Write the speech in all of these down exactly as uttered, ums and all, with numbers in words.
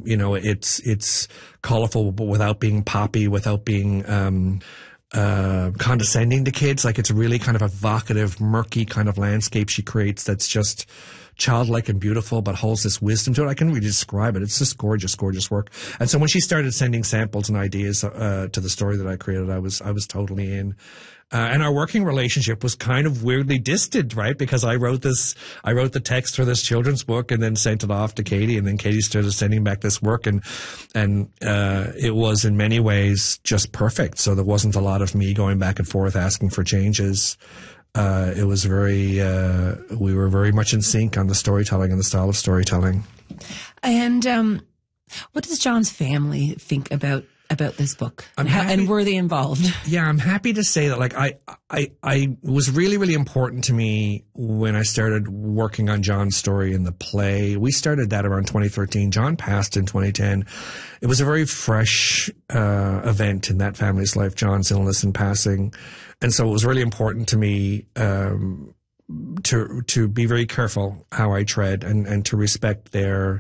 you know, it's it's colorful, but without being poppy, without being um, uh, condescending to kids. Like, it's really kind of evocative, murky kind of landscape she creates that's just childlike and beautiful, but holds this wisdom to it. I can really describe it. It's just gorgeous, gorgeous work. And so when she started sending samples and ideas uh, to the story that I created, I was I was totally in. Uh, and our working relationship was kind of weirdly distant, right? Because I wrote this, I wrote the text for this children's book and then sent it off to Katie, and then Katie started sending back this work, and and uh, it was in many ways just perfect. So there wasn't a lot of me going back and forth asking for changes. Uh, it was very, uh, we were very much in sync on the storytelling and the style of storytelling. And um, what does John's family think about about this book? I'm How, happy, and were they involved? Yeah, I'm happy to say that, like, I, I, I it was really, really important to me when I started working on John's story in the play. We started that around twenty thirteen. John passed in twenty ten. It was a very fresh uh, event in that family's life, John's illness and passing. And so it was really important to me um, to to be very careful how I tread and, and to respect their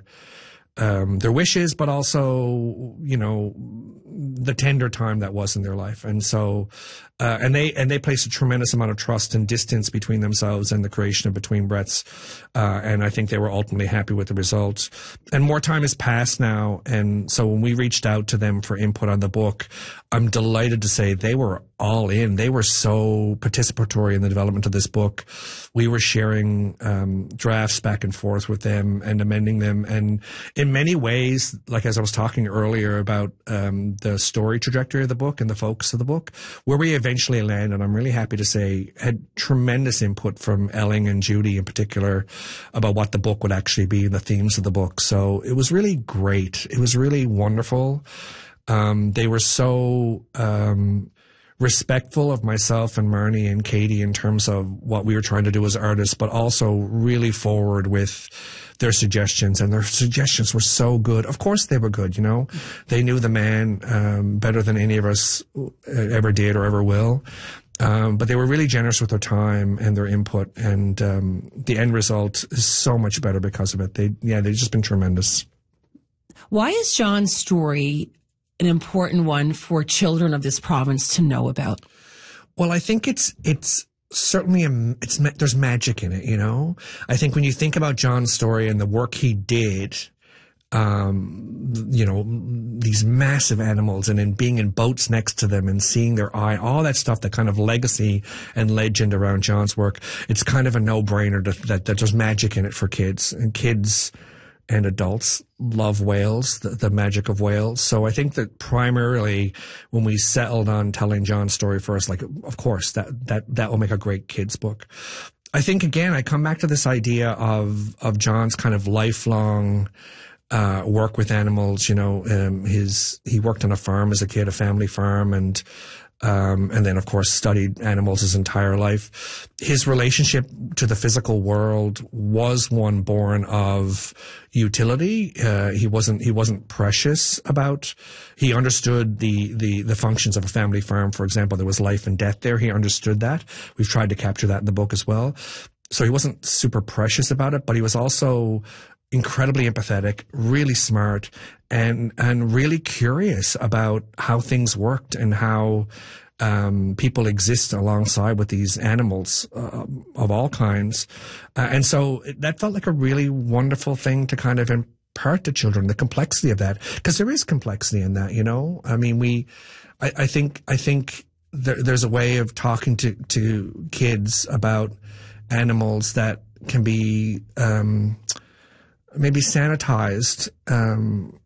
um, their wishes, but also, you know, the tender time that was in their life. And so, uh, and they, and they placed a tremendous amount of trust and distance between themselves and the creation of Between Breaths. Uh, and I think they were ultimately happy with the results. And more time has passed now. And so when we reached out to them for input on the book, I'm delighted to say they were all in. They were so participatory in the development of this book. We were sharing um, drafts back and forth with them and amending them. And in many ways, like as I was talking earlier about um, the story trajectory of the book and the focus of the book, where we eventually landed, I'm really happy to say, had tremendous input from Elling and Judy in particular about what the book would actually be and the themes of the book. So it was really great. It was really wonderful. Um, they were so um, respectful of myself and Marnie and Katie in terms of what we were trying to do as artists, but also really forward with their suggestions. And their suggestions were so good. Of course they were good, you know. They knew the man um, better than any of us ever did or ever will. Um, but they were really generous with their time and their input. And um, the end result is so much better because of it. They, yeah, they've just been tremendous. Why is John's story an important one for children of this province to know about? Well, I think it's it's certainly a, it's there's magic in it, you know. I think when you think about John's story and the work he did, um, you know, these massive animals and then being in boats next to them and seeing their eye, all that stuff, that kind of legacy and legend around John's work, it's kind of a no-brainer that, that, that there's magic in it for kids. And kids and adults love whales, the, the magic of whales. So I think that primarily when we settled on telling John's story first, like, of course, that, that, that will make a great kids book. I think, again, I come back to this idea of, of John's kind of lifelong uh, work with animals. You know, um, his, he worked on a farm as a kid, a family farm, and, Um, and then, of course, studied animals his entire life. His relationship to the physical world was one born of utility. Uh, he wasn't he wasn't precious about. He understood the, the the functions of a family farm. For example, there was life and death there. He understood that. We've tried to capture that in the book as well. So he wasn't super precious about it, but he was also incredibly empathetic, really smart, and and really curious about how things worked and how um, people exist alongside with these animals uh, of all kinds. Uh, and so that felt like a really wonderful thing to kind of impart to children, the complexity of that, because there is complexity in that, you know. I mean, we, I, I think, I think there, there's a way of talking to to kids about animals that can be um, maybe sanitized, um,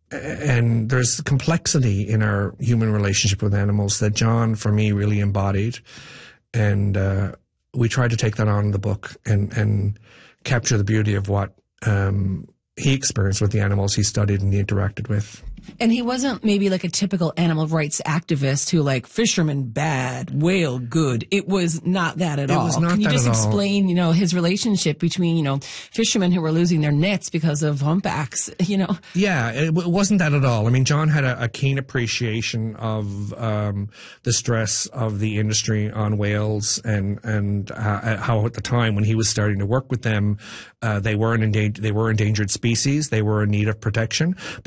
and there's complexity in our human relationship with animals that John, for me, really embodied. And uh, we tried to take that on in the book and, and capture the beauty of what um, he experienced with the animals he studied and he interacted with. And he wasn't maybe like a typical animal rights activist who, like, fisherman bad, whale good. It was not that at it all. Was not Can you that just at all. explain, you know, his relationship between, you know, fishermen who were losing their nets because of humpbacks, you know? Yeah, it, it wasn't that at all. I mean, John had a, a keen appreciation of um, the stress of the industry on whales, and and uh, how at the time when he was starting to work with them, uh, they were an endangered, they were endangered species. They were in need of protection. But